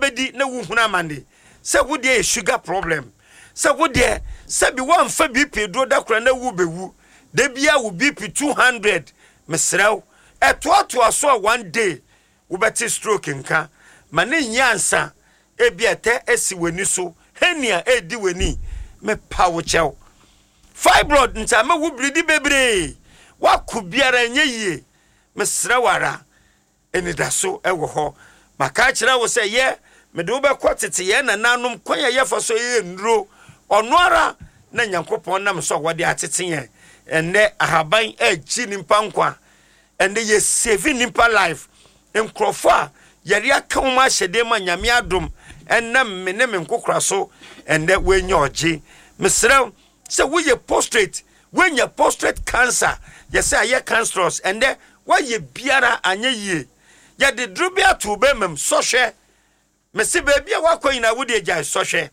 bedi na wu huna mande se wo de sugar problem se wo de se bi wan fa BP do da kura na wu bewu de bia wo BP 200 mesrew to so one day wo beti stroke nka mane nyansa ebiete esi weni so henia edi weni me pawo chew fibroid nta me wo bridi bebre wa kubiara nyeyie mesrewara enidaso ewo ho maka kira wo se ye me de wo be kwotete ye na nanom kwanya ye faso ye nduro onoara na nyankopon nam so wode atete ye enne ahaban agi nimpa nkwa enne ye save nimpa life enkrofo a yare aka wo ma hyede ma nyame adom ennam me ne me nkokra so enne wenye oje mesrew se wo ye prostate wenya prostate cancer ye say ye cancerous ende wa ye biara anye yie ye de drubia to bemem sohwe me se bebia wakọ ina wo de gya sohwe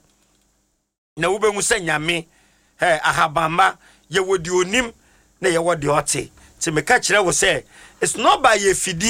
na wo benwu se nyame ahabamba ye wodi onim na ye wodi ote ti me ka kire wo se it's not by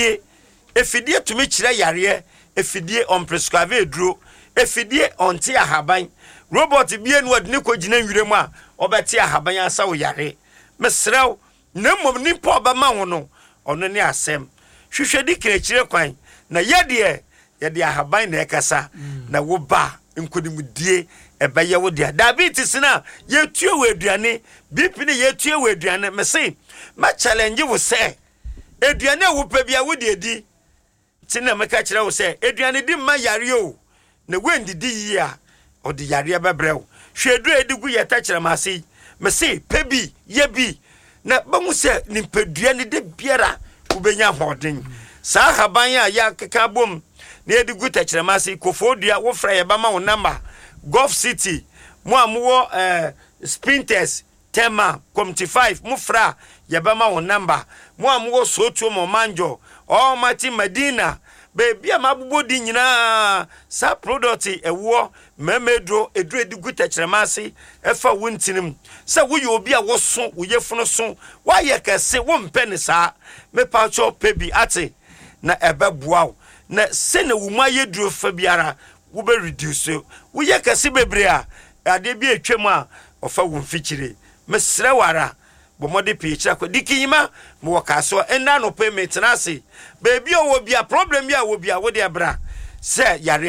efidie to me kire yare efidie on prescribe duro efidie onti ahaban robot bie no de ne kogina nwiremu a obeti ahaban asa wo yare mesrew na mom ni po ba ma wo no ono ne asem hwehwedi kirekire kwan na yede ahaban na ekasa na wo ba nkodimudie ebeye wo dia diabetes na yetue we aduane BP ne yetue we aduane mese ma challenge wo se aduane wo pa bia wo de di tina meka kire wo se aduane di ma yare o na wendidi yi a odi yare bebrew hwedu edigu yeta kire ma se mese pebi ye bi na bamu se nimpadua ne de biara ubenya hoden sa haban ya keka bom na edigu ta kire ma se kofodua wo fra ye ba ma wo number Gulf City mo amwo sprinters tema committee 5 mufra yebama won number mo amwo sotu mo manjo o mati Medina baby amabodi nyina sa product ewo memedro edru edigu techremase efa wontinim se wo ye obi a wo so wo yefuno so wa ye kese wo mpene sa me pacho pebi ate na ebeboa na se na wo ma yedru fa biara wo be reduce wo ye kase bebre a ade bi atwam a ofa wo mfikire mesre wara bomode pichira ko dikiyima mo wakaso enda no payment na se baby o wo bia problem bia wo bia wo de bra se yare